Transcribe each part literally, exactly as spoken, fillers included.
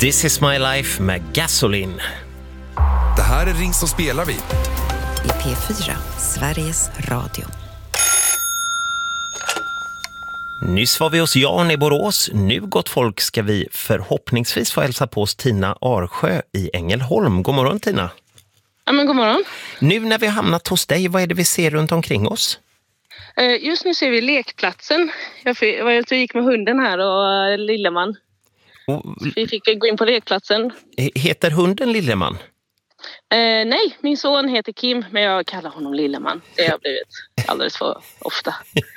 This is my life med Gasoline. Det här är Ring så spelar vi. I P fyra, Sveriges Radio. Nyss var vi hos Jan i Borås. Nu, gott folk, ska vi förhoppningsvis få hälsa på oss Tina Arsjö i Ängelholm. God morgon, Tina. Ja, men god morgon. Nu när vi har hamnat hos dig, vad är det vi ser runt omkring oss? Just nu ser vi lekplatsen. Jag var ute och gick med hunden här och Lilleman. Och, vi fick gå in på lekplatsen. Heter hunden Lilleman? Eh, nej, min son heter Kim, men jag kallar honom Lilleman. Det har blivit alldeles för ofta.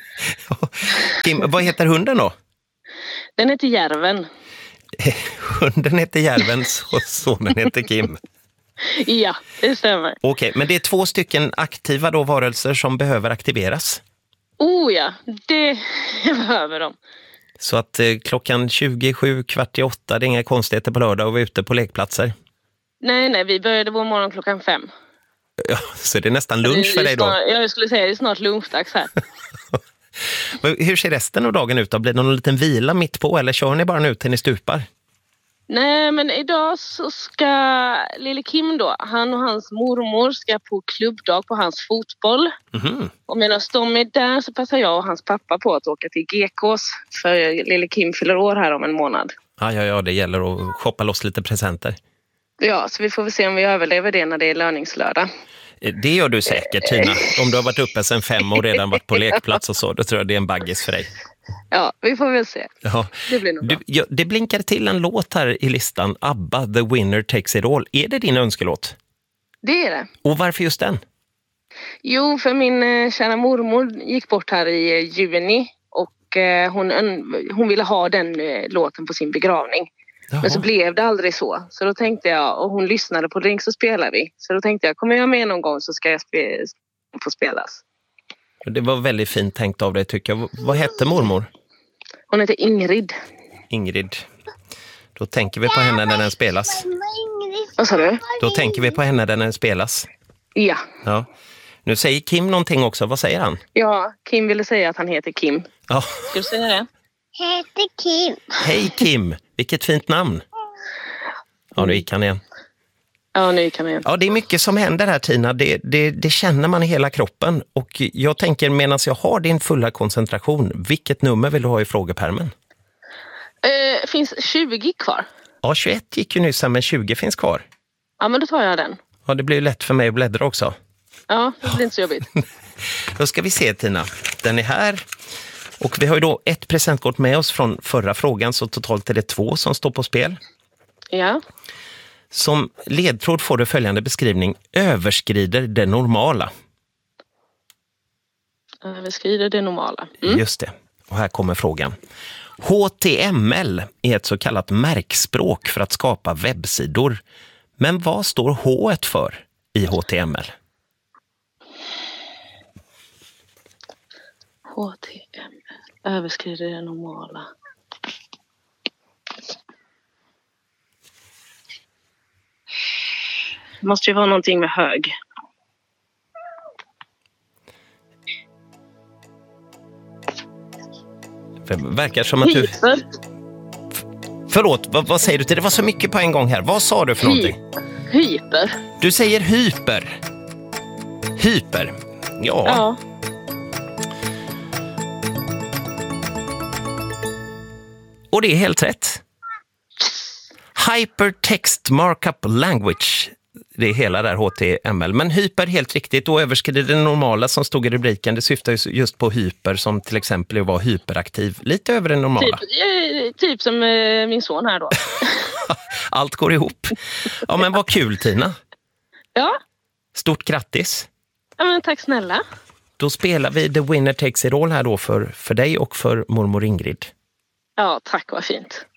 Kim, vad heter hunden då? Den heter Järven. Hunden heter Järven och sonen heter Kim. Ja, det stämmer. Okej, men det är två stycken aktiva då varelser som behöver aktiveras. Oh ja, det behöver de. Så att eh, klockan tjugosju, kvart i åtta, det är inga konstigheter på lördag och vi är ute på lekplatser. Nej, nej, vi började vår morgon klockan fem. Ja, så det är nästan lunch för dig då? Snart, jag skulle säga det är snart lunchdags här. Hur ser resten av dagen ut då? Blir det någon liten vila mitt på eller kör ni bara nu till ni stupar? Nej, men idag så ska lille Kim då, han och hans mormor ska på klubbdag på hans fotboll. Mm-hmm. Och medan de är där så passar jag och hans pappa på att åka till G K:s för lille Kim fyller år här om en månad. Ja, ja, ja, det gäller att shoppa loss lite presenter. Ja, så vi får väl se om vi överlever det när det är löningslördag. Det gör du säkert, Tina. Om du har varit uppe sedan fem och redan varit på lekplats och så, då tror jag det är en baggis för dig. Ja, vi får väl se. Ja. Det blir nog bra. Du, ja, det blinkar till en låt här i listan. ABBA, The Winner Takes It All. Är det din önskelåt? Det är det. Och varför just den? Jo, för min eh, kära mormor gick bort här i eh, juni. Och eh, hon, hon ville ha den eh, låten på sin begravning. Jaha. Men så blev det aldrig så. Så då tänkte jag, och hon lyssnade på Ring så spelar vi. Så då tänkte jag, kommer jag med någon gång så ska jag spe, få spelas. Det var väldigt fint tänkt av dig tycker jag. Vad hette mormor? Hon heter Ingrid. Ingrid. Då tänker vi på henne när den spelas. Vad sa du? Då tänker vi på henne när den spelas. Ja. Ja. Nu säger Kim någonting också. Vad säger han? Ja, Kim ville säga att han heter Kim. Ja. Ska du säga det? Heter Kim. Hej Kim, vilket fint namn. Ja, nu gick han igen. Ja, nu gick han igen. Ja, det är mycket som händer här, Tina. Det, det, det känner man i hela kroppen. Och jag tänker, medan jag har din fulla koncentration, vilket nummer vill du ha i frågepärmen? Eh, finns tjugo kvar? Ja, tjugoett gick ju nyss, men tjugo finns kvar. Ja, men då tar jag den. Ja, det blir ju lätt för mig att bläddra också. Ja, det blir inte så jobbigt. Då ska vi se, Tina. Den är här. Och vi har ju då ett presentkort med oss från förra frågan, så totalt är det två som står på spel. Ja. Som ledtråd får du följande beskrivning. Överskrider det normala. Överskrider det normala. Mm. Just det. Och här kommer frågan. H T M L är ett så kallat märkspråk för att skapa webbsidor. Men vad står H för i H T M L? H T M L. Överskrider det normala. Det måste ju vara någonting med hög. Det verkar som att du... Hyper. Förlåt, vad, vad säger du till? Det var så mycket på en gång här. Vad sa du för någonting? Hyper. Du säger hyper. Hyper. Ja. Ja. Och det är helt rätt. Hypertext Markup Language. Det är hela där H T M L. Men hyper helt riktigt och överskrider det normala som stod i rubriken. Det syftar just på hyper som till exempel var hyperaktiv. Lite över det normala. Typ, typ som eh, min son här då. Allt går ihop. Ja, men vad kul, Tina. Ja. Stort grattis. Ja, men tack snälla. Då spelar vi The Winner Takes It All här då för, för dig och för mormor Ingrid. Ja, tack, vad fint.